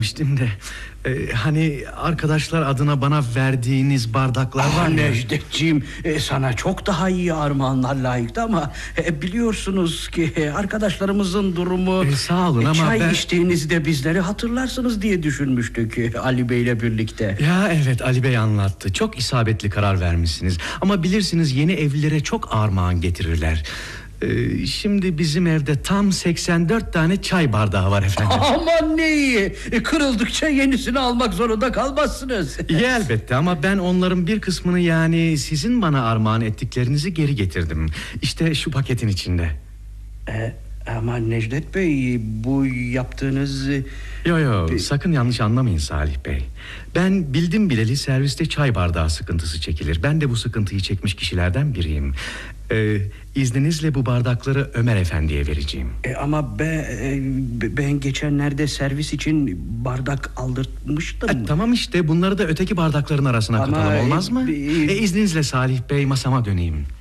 de hani arkadaşlar adına bana verdiğiniz bardaklar var ya. Necdetciğim, sana çok daha iyi armağanlar layıktı ama biliyorsunuz ki arkadaşlarımızın durumu... Sağ olun ama çay içtiğinizde bizleri hatırlarsınız diye düşünmüştük Ali Bey'le birlikte. Ya evet, Ali Bey anlattı. Çok isabetli karar vermişsiniz. Ama bilirsiniz yeni evlilere çok armağan getirirler. Şimdi bizim evde tam 84 tane çay bardağı var efendim. Aman ne iyi. Kırıldıkça yenisini almak zorunda kalmazsınız. İyi elbette ama ben onların bir kısmını, yani sizin bana armağan ettiklerinizi geri getirdim. İşte şu paketin içinde. Ama Necdet Bey, bu yaptığınız... Yo, sakın yanlış anlamayın Salih Bey. Ben bildim bileli serviste çay bardağı sıkıntısı çekilir. Ben de bu sıkıntıyı çekmiş kişilerden biriyim. İzninizle bu bardakları Ömer Efendi'ye vereceğim. Ama ben geçenlerde servis için bardak aldırtmıştım. Tamam işte, bunları da öteki bardakların arasına katalım, olmaz mı? İzninizle Salih Bey, masama döneyim.